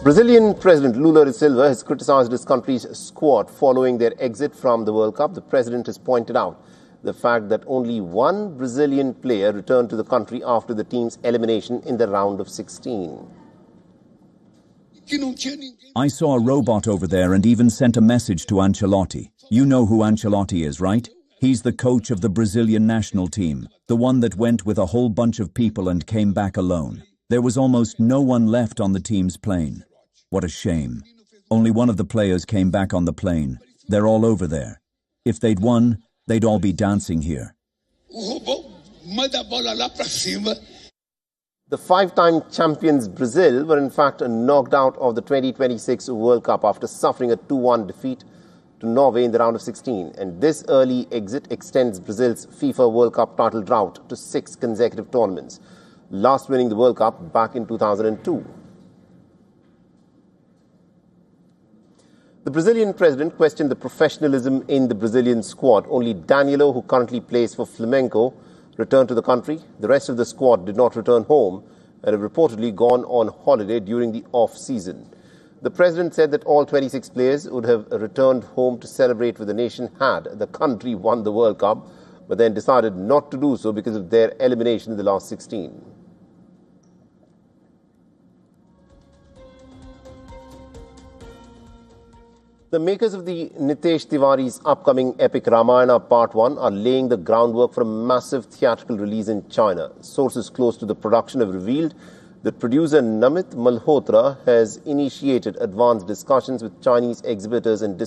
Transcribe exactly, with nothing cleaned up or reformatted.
Brazilian President Lula da Silva has criticized his country's squad following their exit from the World Cup. The president has pointed out the fact that only one Brazilian player returned to the country after the team's elimination in the round of sixteen. I saw a robot over there and even sent a message to Ancelotti. You know who Ancelotti is, right? He's the coach of the Brazilian national team, the one that went with a whole bunch of people and came back alone. There was almost no one left on the team's plane. What a shame. Only one of the players came back on the plane. They're all over there. If they'd won, they'd all be dancing here. The five-time champions Brazil were in fact knocked out of the twenty twenty-six World Cup after suffering a two one defeat to Norway in the round of sixteen. And this early exit extends Brazil's FIFA World Cup title drought to six consecutive tournaments, last winning the World Cup back in two thousand two. The Brazilian president questioned the professionalism in the Brazilian squad. Only Danilo, who currently plays for Flamengo, returned to the country. The rest of the squad did not return home and have reportedly gone on holiday during the off-season. The president said that all twenty-six players would have returned home to celebrate with the nation had the country won the World Cup, but then decided not to do so because of their elimination in the last sixteen. The makers of the Nitesh Tiwari's upcoming epic Ramayana Part one are laying the groundwork for a massive theatrical release in China. Sources close to the production have revealed that producer Namit Malhotra has initiated advanced discussions with Chinese exhibitors and